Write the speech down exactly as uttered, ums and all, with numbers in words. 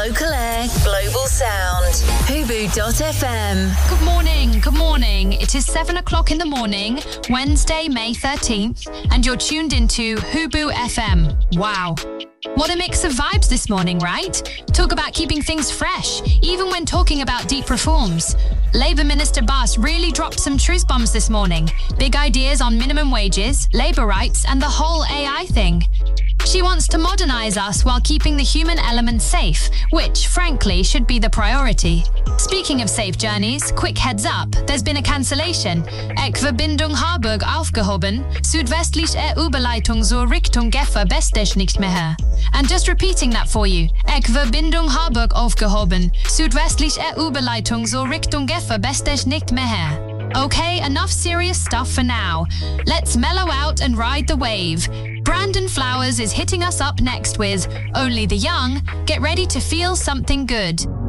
Local air, global sound. Hubu dot F M. Good morning, good morning. It is seven o'clock in the morning, Wednesday, May thirteenth, and you're tuned into Hubu F M. Wow. What a mix of vibes this morning, right? Talk about keeping things fresh, even when talking about deep reforms. Labour Minister Bas really dropped some truth bombs this morning. Big ideas on minimum wages, labour rights, and the whole A I thing. She wants to modernise us while keeping the human element safe, which, frankly, should be the priority. Speaking of safe journeys, quick heads up, there's been a cancellation. Ek Verbindung Harburg aufgehoben, südwestlich E U-Beleitung zur Richtung Geffer besteht nicht mehr. And just repeating that for you. Ek Verbindung Harburg aufgehoben, südwestlich E U-Beleitung zur Richtung Geffer besteht nicht mehr. Okay, enough serious stuff for now. Let's mellow out and ride the wave. Brandon Flowers is hitting us up next with Only the Young. Get ready to feel something good.